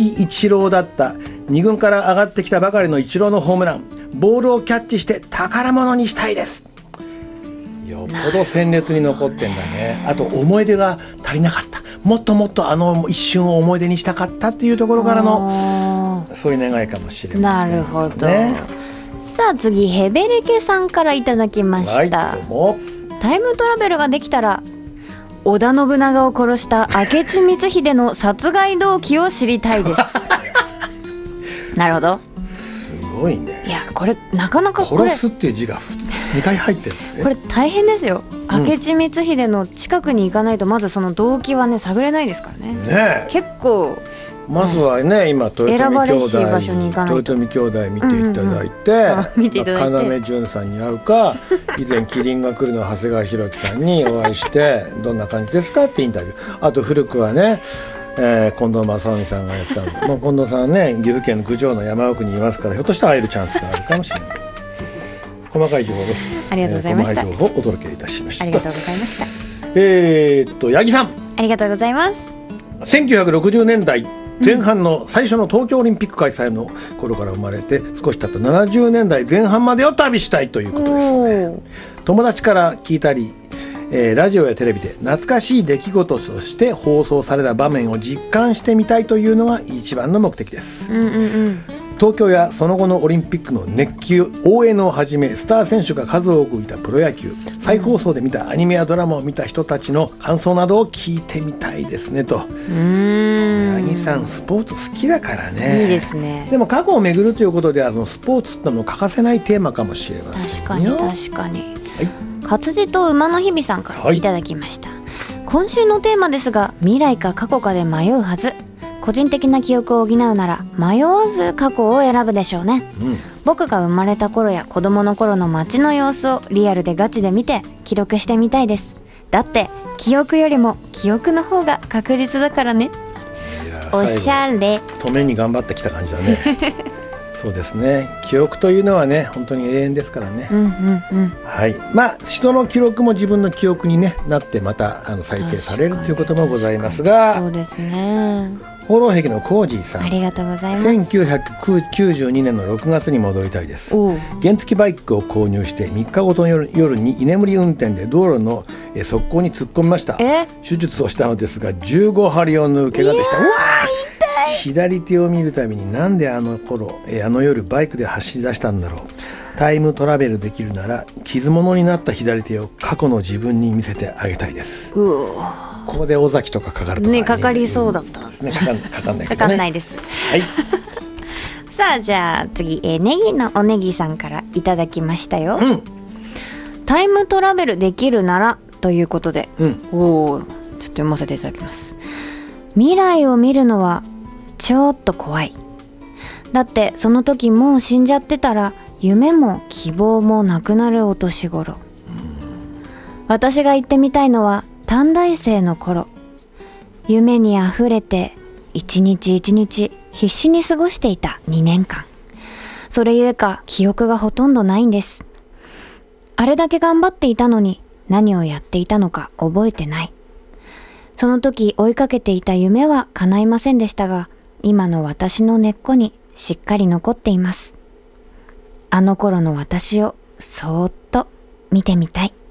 木一郎だった。2軍から上がってきたばかりの一郎のホームラン、ボールをキャッチして宝物にしたいです。よっぽど鮮烈に残ってんだね。あと思い出が足りなかった、もっともっとあの一瞬を思い出にしたかったっていうところからのそういう願いかもしれません、ね、なるほど。 さあ次、ヘベレケさんからいただきました、はい、どうも。タイムトラベルができたら織田信長を殺した明智光秀の殺害動機を知りたいですなるほど、 すごいね。 いやこれなかなかこれ殺すっていう字が2回入ってる、 これ大変ですよ。明智光秀の近くに行かないとまずその動機はね探れないですからね。ね、結構まずはね、今豊臣兄弟見ていただいて、要潤さんに会うか以前キリンが来るの長谷川博己さんにお会いしてどんな感じですかってインタビュー。あと古くはね、近藤正臣さんがやってたんでもう近藤さんはね岐阜県の郡上の山奥にいますから、ひょっとしたら会えるチャンスがあるかもしれない細かい情報です。 ありがとうございました。 細かい情報をお届けいたしました。 ありがとうございました。 八木さん、 ありがとうございます。 1960年代前半の最初の東京オリンピック開催の頃から生まれて少し経った70年代前半までを旅したいということですね。友達から聞いたり、ラジオやテレビで懐かしい出来事として放送された場面を実感してみたいというのが一番の目的です、東京やその後のオリンピックの熱気応援をはじめスター選手が数多くいたプロ野球、再放送で見たアニメやドラマを見た人たちの感想などを聞いてみたいですねと。八木さんスポーツ好きだからね。 いいですね。 でも過去を巡るということではスポーツってのも欠かせないテーマかもしれません。 確かに確かに、はい、活字と馬の日々さんからいただきました、はい、今週のテーマですが、未来か過去かで迷うはず。個人的な記憶を補うなら迷わず過去を選ぶでしょうね、僕が生まれた頃や子供の頃の街の様子をリアルでガチで見て記録してみたいです。だって記憶よりも記憶の方が確実だからね。おしゃれ。 止めに頑張ってきた感じだねそうですね、記憶というのはね本当に永遠ですからね、はい、まあ人の記録も自分の記憶に、ね、なってまた再生されるということもございますが、 そうですね。 放浪壁のコージーさん、 ありがとうございます。 1992年の6月に戻りたいです。原付バイクを購入して3日ごとの夜に居眠り運転で道路の側溝に突っ込みました。手術をしたのですが15針を縫う怪我でした。うわー、左手を見るたびになんであの夜バイクで走り出したんだろう。タイムトラベルできるなら傷物になった左手を過去の自分に見せてあげたいです。ここで尾崎とかかかるとかね、かかりそうだった、 ね、かかんないけどね、 かかんないです、はいさあじゃあ次、ネギのおネギさんからいただきましたよ、タイムトラベルできるならということで、ちょっと読ませていただきます。未来を見るのはちょっと怖い。だってその時もう死んじゃってたら夢も希望もなくなるお年頃。私が行ってみたいのは短大生の頃、夢にあふれて一日一日必死に過ごしていた2年間。それゆえか記憶がほとんどないんです。あれだけ頑張っていたのに何をやっていたのか覚えてない。その時追いかけていた夢は叶いませんでしたが、今の私の根っこにしっかり残っています。あの頃の私をそーっと見てみたい。